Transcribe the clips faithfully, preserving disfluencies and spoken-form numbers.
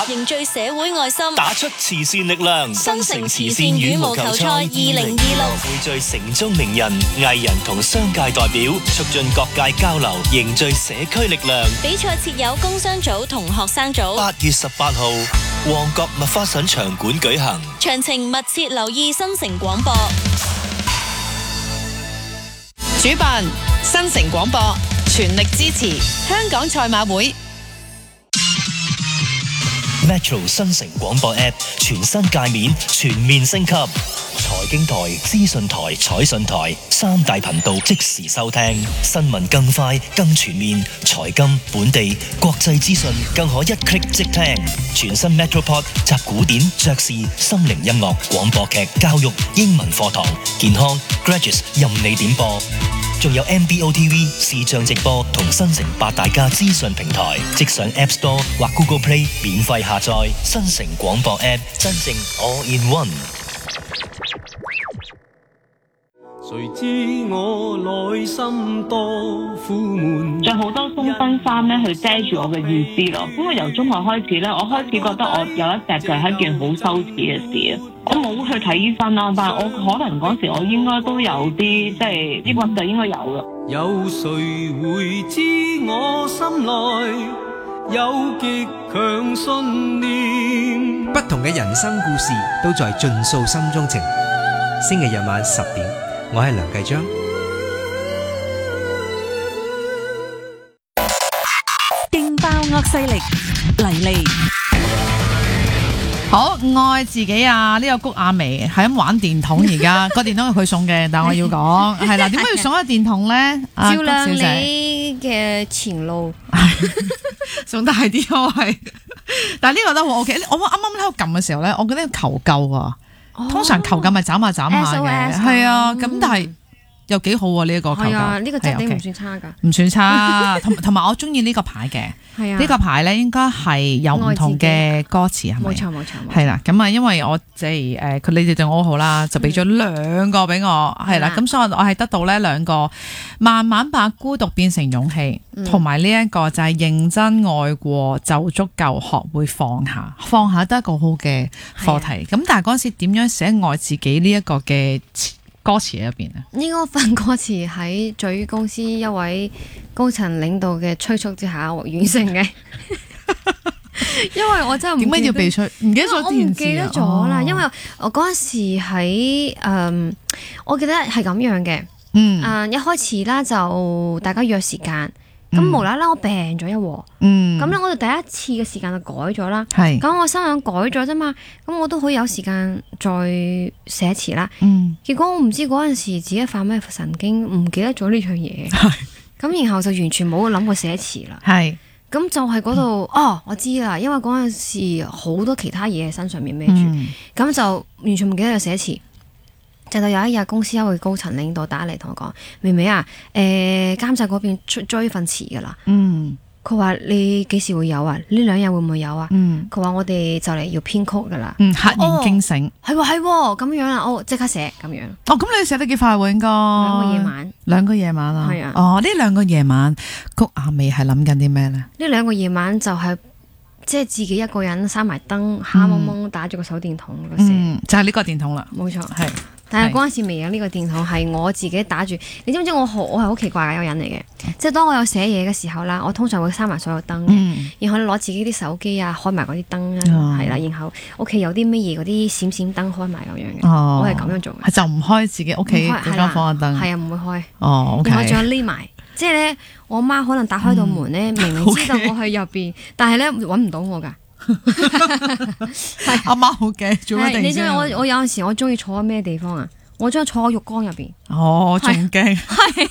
凝聚社會愛心， 打出慈善力量。 新城慈善羽毛球賽二零二六匯聚城中名人、藝人同商界代表，促進各界交流，凝聚社區力量。 比賽設有工商組同學生組。 八月十八號，旺角麥花臣場館舉行。 詳情密切留意新城廣播。 主辦新城廣播，全力支持香港賽馬會。 Metro 新城廣播 App 全新界面全面升級，財經台、資訊台、彩訊台三大頻道即時收聽，新聞更快更全面，財金、本地、國際資訊更可一 click 即聽。全新 Metropod 集古典、爵士、心靈音樂、廣播劇、教育、英文課堂、健康、Graduates 任你點播。仲有 M B O T V 視像直播同新城八大家資訊平台，即上 App Store 或 Google Play 免費下載新城廣播 App， 真正 All in One。 誰知我內心多苦悶， 着好多鬆身衫咧去遮住我嘅意思咯。因為由中學開始咧，我開始覺得我有一隻就係一件好羞恥嘅事啊。我冇去睇醫生啦，但係我可能嗰時我應該都有啲即係抑鬱就應該有啦。 有誰會知我心內有極強信念？ 不同嘅人生故事都在盡訴心中情。星期日晚十點，我係梁繼章。 勁爆惡勢力嚟嚟， 好愛自己啊！呢、這個谷亞薇係咁玩電筒，而家個電筒係佢送嘅，但我要講係啦，點解要送個電筒咧？ 照亮你嘅前路， 送大啲咯，係。但係呢個都好 OK。我啱啱喺度撳嘅時候咧，我覺得求救啊！哦、通常求救咪斬下斬下嘅，係啊。咁但係又幾好喎呢一個求救。係啊， 呢個質地唔算差㗎， 唔算差。同同埋我中意呢個牌嘅。係啊，呢個牌咧應該係有唔同嘅歌詞係咪？冇錯冇錯。係啦，咁啊，因為我即係誒，佢你哋對我好啦，就俾咗兩個俾我，係啦，咁所以我係得到咧兩個，慢慢把孤獨變成勇氣，同埋呢一個就係認真愛過就足夠，學會放下，放下都係一個好嘅課題。咁但係嗰陣時點樣寫愛自己呢一個嘅歌詞喺入邊啊？ 呢個份歌詞喺在於公司一位高層領導嘅催促之下完成嘅。因為我真係唔點解要被催？唔記得咗， 我唔記得咗啦。因為我嗰陣時喺誒、呃，我記得係咁樣嘅。嗯，誒、呃、一開始啦，就大家約時間。咁、嗯、無啦啦我病咗一鑊，咁咧、嗯、我哋第一次嘅時間就改咗啦。係，咁我心諗改咗啫嘛，咁我都可以有時間再寫詞啦。嗯，結果我唔知嗰陣時自己發咩神經，唔記得咗呢樣嘢。係，咁然後就完全冇諗過寫詞啦。係，咁就係嗰度，哦，我知啦，因為嗰陣時好多其他嘢喺身上面孭住，咁、嗯、就完全唔記得咗寫詞。直到有一日，公司一位高層領導打嚟同我講：微微啊，誒監製嗰邊追追份詞噶啦。嗯，佢話你幾時會有啊？呢兩日會唔會有啊？嗯，佢話我哋就嚟要編曲噶啦。嗯，赫然驚醒，係喎係喎，咁樣啊，我即刻寫咁樣。 哦，咁你寫得幾快喎？應該兩個夜晚， 兩個夜晚啊。 係啊。 哦，呢兩個夜晚，谷亞薇係諗緊啲咩咧？ 呢兩個夜晚就係即係自己一個人閂埋燈，黑蒙蒙打住個手電筒嗰寫。 嗯，就係呢個電筒啦。 冇錯，係。 是但係嗰陣時未有呢個電筒，係我自己打住。你知唔知我好我係好奇怪嘅一個人嚟嘅？即係當我有寫嘢嘅時候啦，我通常會閂埋所有燈嘅，嗯、然後攞自己啲手機啊開埋嗰啲燈啊，係啦、哦，然後屋企有啲乜嘢嗰啲閃閃燈開埋咁樣嘅，哦、我係咁樣做嘅。 就唔開自己屋企嗰間房嘅燈， 係啊，唔會開。 哦， 然後仲有匿埋，即係咧，我媽可能打開道門咧，嗯、明明知道我喺入邊，但係咧揾唔到我㗎。 阿媽好驚，做乜定？ 你知唔知我我有陣時我中意坐喺咩地方啊？我中意坐喺浴缸入邊。 哦，仲驚。係。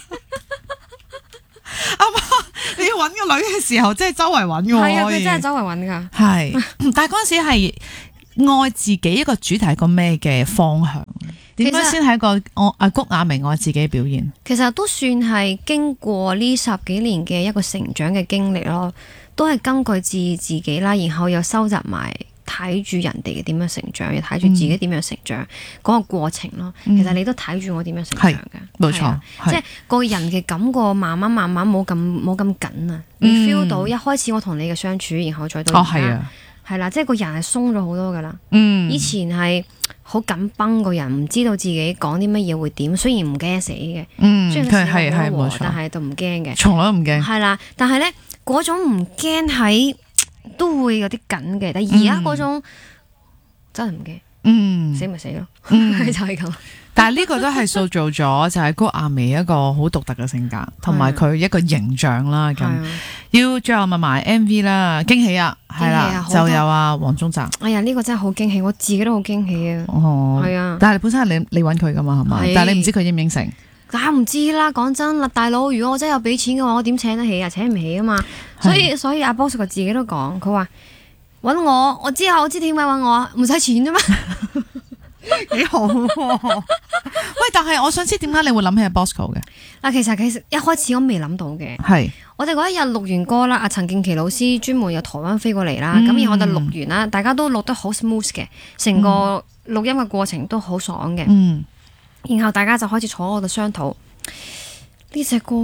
阿媽，你要揾個女嘅時候，即係周圍揾嘅。 係啊，佢真係周圍揾㗎。 係，但係嗰陣時係愛自己一個主題，係個咩嘅方向？點解先係一個我阿谷亞薇愛自己表現？ 其實都算係經過呢十幾年嘅一個成長嘅經歷咯，都係根據自自己啦，然後又收集埋睇住人哋嘅點樣成長，又睇住自己點樣成長嗰、嗯、個過程咯。其實你都睇住我點樣成長嘅，冇錯、啊，即係個人嘅感覺慢慢慢慢冇咁冇咁緊啊。你 feel 到一開始我同你嘅相處，然後再到而家。哦，係啊。 係啦，即係個人係鬆咗好多噶啦。 嗯， 以前係好緊繃個人，唔知道自己講啲乜嘢會點，雖然唔驚死嘅， 嗯， 雖然佢係係冇錯， 但係都唔驚嘅， 從來都唔驚。 係啦，但係咧嗰種唔驚喺都會有啲緊嘅，但係而家嗰種真係唔驚， 嗯， 死咪死咯， 嗯就係咁。 但係呢個都係塑造咗就係谷婭溦一個好獨特嘅性格，同埋佢一個形象啦。咁要最後問埋 M V 啦，驚喜啊，係啦，就有啊黃宗澤。 哎呀，呢個真係好驚喜，我自己都好驚喜啊。哦，係啊。 但係本身係你你揾佢噶嘛，係嘛？但係你唔知佢應唔應承。 梗唔知啦，講真啦，大佬，如果我真係有俾錢嘅話，我點請得起啊？請唔起啊嘛。所以所以阿 Boss 佢自己都講，佢話揾我，我之後我知點解揾我，唔使錢啫嘛。 幾好喎！喂，但係我想知點解你會諗起阿 Bosco 嘅？ 嗱，其實其實一開始我未諗到嘅。係。我哋嗰一日錄完歌啦，阿陳敬琪老師專門由台灣飛過嚟啦，咁、嗯、然後我哋錄完啦，大家都錄得好 smooth 嘅，成個錄音嘅過程都好爽嘅。嗯。然後大家就開始坐喺度商討呢隻歌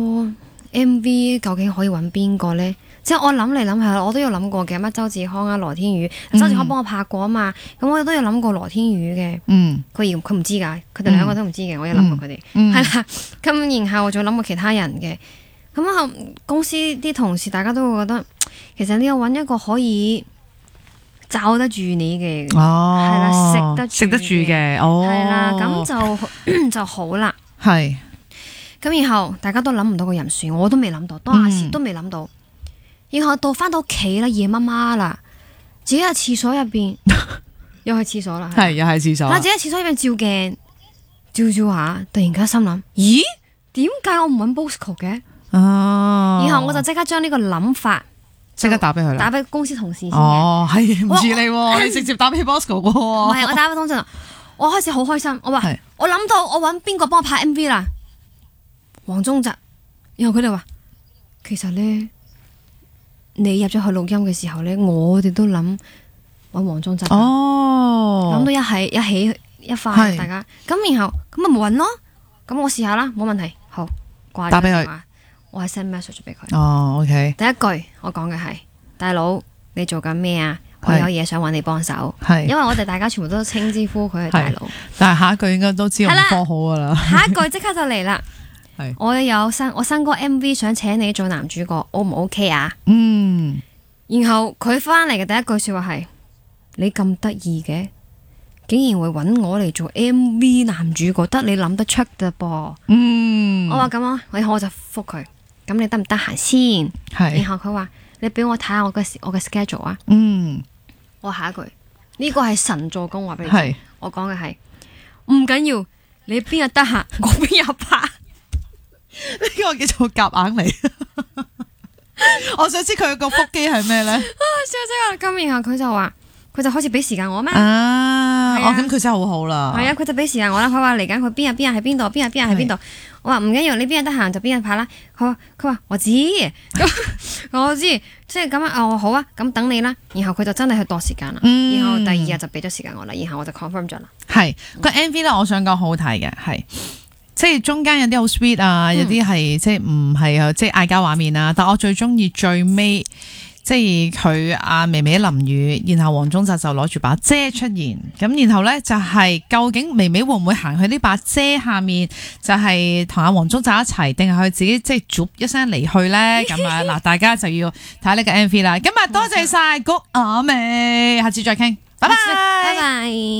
M V 究竟可以揾邊個呢？即係我諗嚟諗去，我都有諗過嘅，乜周志康啊、羅天宇，嗯、周志康幫我拍過啊嘛，咁我都有諗過羅天宇嘅。嗯，佢而佢唔知㗎，佢哋兩個都唔知嘅，我有諗過佢哋，係啦。咁然後我仲諗過其他人嘅，咁啊公司啲同事大家都會覺得，其實你要揾一個可以罩得住你嘅，係啦、哦，食得食得住嘅，哦， 係啦，咁就就好啦。係，咁然後大家都諗唔到個人選，我都未諗到，當下時都未諗到。然後到翻到屋企啦，夜媽媽啦，自己喺廁所入邊，又係廁所啦， 係又係廁所。 自己喺廁所入邊照鏡，照照下，突然間心諗，咦？點解我唔揾 Bosco 嘅？哦，然後我就即刻將呢個諗法即刻打俾佢啦， 打俾公司同事先。 哦，係唔似你，你直接打俾 Bosco 喎。 唔係，我打俾通訊，我開始好開心，我話我諗到我揾邊個幫我拍 M V 啦，黃宗澤。然後佢哋話，其實咧。你入咗去錄音嘅時候咧，我哋都諗揾黃宗澤，哦，諗到一係一起一塊，大家咁然後咁咪揾咯，咁我試下啦，冇問題，好掛咗電話，我係 send message 俾佢。哦 ，OK。第一句我講嘅係，大佬你做緊咩啊？我有嘢想揾你幫手，係，因為我哋大家全部都稱之呼佢係大佬。但係下一句應該都知我科好噶啦。下一句即刻就嚟啦。我有新我新歌 M V 想請你做男主角 ，O 唔 OK 啊？嗯，然後佢翻嚟嘅第一句說話係：你咁得意嘅，竟然會揾我嚟做 M V 男主角，得你諗得出嘅噃。嗯，我話咁啊，然後我就覆佢，咁你得唔得閒先？係，然後佢話你俾我睇下我嘅我嘅 schedule 啊。嗯，我下一句呢個係神助攻，話俾你聽。我講嘅係唔緊要，你邊日得閒，我邊日拍。呢個叫做夾硬嚟，我想知佢個腹肌係咩咧？啊，笑死我！咁然後佢就話，佢就開始俾時間我咩？啊，哦，咁佢真係好好啦。係啊，佢就俾時間我啦。佢話嚟緊，佢邊日邊日喺邊度？邊日邊日喺邊度？我話唔緊要，你邊日得閒就邊日拍啦。佢話佢話我知，我知，即係咁啊。哦，好啊，咁等你啦。然後佢就真係去度時間啦。嗯、然後第二日就俾咗時間我啦。然後我就 confirm 咗啦。係個 M V 咧，我想講好好睇嘅，係。即係中間有啲好 sweet 啊，有啲係即係唔係即係嗌交畫面啊，但我最中意最尾即係佢阿微微淋雨，然後黃宗澤就攞住把遮出現，咁然後咧就係、是、究竟微微會唔會行去呢把遮下面，就係同阿黃宗澤一齊，定係佢自己即係逐一聲離去咧？咁啊嗱，大家就要睇下呢個 M V 啦。今日多謝晒谷婭溦，下次再傾，拜拜，拜拜。